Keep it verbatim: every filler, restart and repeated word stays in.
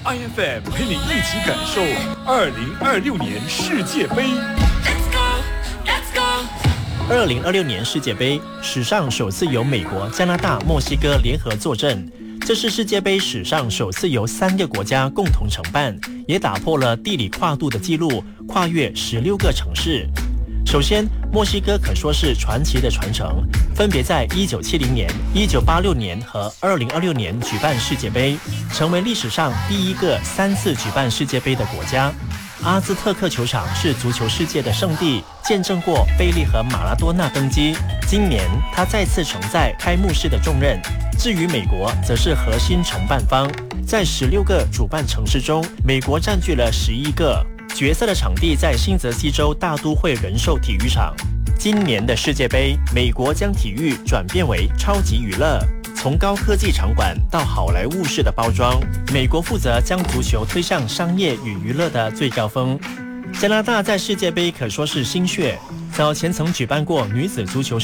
I F M 陪你一起感受二零二六年世界杯。 二零二六年世界杯史上首次由美国、加拿大、墨西哥联合坐镇，这是世界杯史上首次由三个国家共同承办，也打破了地理跨度的记录，跨越十六个城市。首先，墨西哥可说是传奇的传承，分别在一九七零年、一九八六年和二零二六年举办世界杯，成为历史上第一个三次举办世界杯的国家。阿兹特克球场是足球世界的圣地，见证过贝利和马拉多纳登基。今年他再次承载开幕式的重任。至于美国，则是核心承办方，在十六个主办城市中，美国占据了十一个。决赛的场地在新泽西州大都会人寿体育场。今年的世界杯，美国将体育转变为超级娱乐，从高科技场馆到好莱坞式的包装，美国负责将足球推向商业与娱乐的最高峰。加拿大在世界杯可说是新血，早前曾举办过女子足球